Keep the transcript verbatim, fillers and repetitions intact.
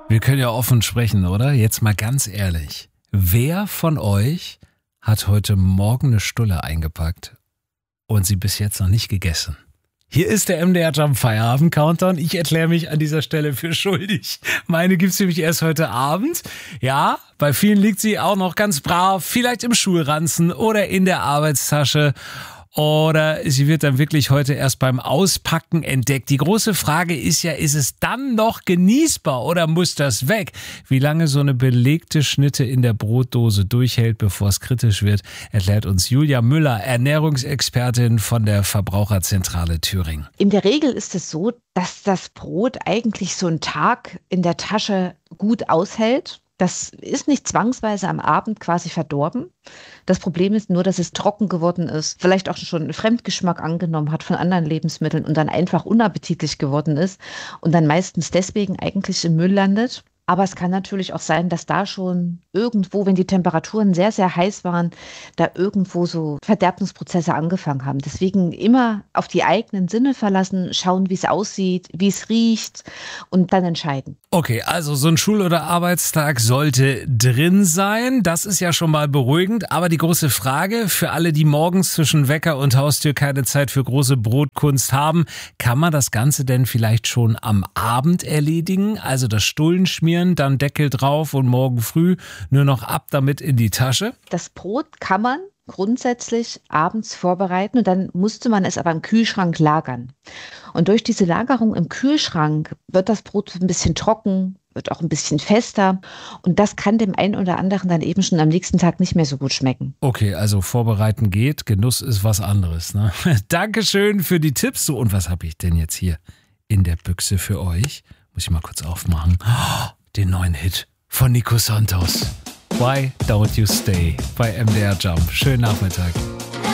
Wir können ja offen sprechen, oder? Jetzt mal ganz ehrlich. Wer von euch hat heute Morgen eine Stulle eingepackt und sie bis jetzt noch nicht gegessen? Hier ist der M D R Jump Feierabend Countdown. Ich erkläre mich an dieser Stelle für schuldig. Meine gibt's nämlich erst heute Abend. Ja, bei vielen liegt sie auch noch ganz brav, vielleicht im Schulranzen oder in der Arbeitstasche. Oder sie wird dann wirklich heute erst beim Auspacken entdeckt. Die große Frage ist ja, ist es dann noch genießbar oder muss das weg? Wie lange so eine belegte Schnitte in der Brotdose durchhält, bevor es kritisch wird, erklärt uns Julia Müller, Ernährungsexpertin von der Verbraucherzentrale Thüringen. In der Regel ist es so, dass das Brot eigentlich so einen Tag in der Tasche gut aushält. Das ist nicht zwangsweise am Abend quasi verdorben. Das Problem ist nur, dass es trocken geworden ist, vielleicht auch schon einen Fremdgeschmack angenommen hat von anderen Lebensmitteln und dann einfach unappetitlich geworden ist und dann meistens deswegen eigentlich im Müll landet. Aber es kann natürlich auch sein, dass da schon irgendwo, wenn die Temperaturen sehr, sehr heiß waren, da irgendwo so Verderbungsprozesse angefangen haben. Deswegen immer auf die eigenen Sinne verlassen, schauen, wie es aussieht, wie es riecht und dann entscheiden. Okay, also so ein Schul- oder Arbeitstag sollte drin sein. Das ist ja schon mal beruhigend. Aber die große Frage für alle, die morgens zwischen Wecker und Haustür keine Zeit für große Brotkunst haben, kann man das Ganze denn vielleicht schon am Abend erledigen? Also das Stullen schmieren, dann Deckel drauf und morgen früh nur noch ab damit in die Tasche? Das Brot kann man grundsätzlich abends vorbereiten und dann musste man es aber im Kühlschrank lagern. Und durch diese Lagerung im Kühlschrank wird das Brot ein bisschen trocken, wird auch ein bisschen fester und das kann dem einen oder anderen dann eben schon am nächsten Tag nicht mehr so gut schmecken. Okay, also vorbereiten geht, Genuss ist was anderes, ne? Dankeschön für die Tipps. So, und was habe ich denn jetzt hier in der Büchse für euch? Muss ich mal kurz aufmachen. Oh, den neuen Hit von Nico Santos. Why Don't You Stay bei M D R Jump. Schönen Nachmittag.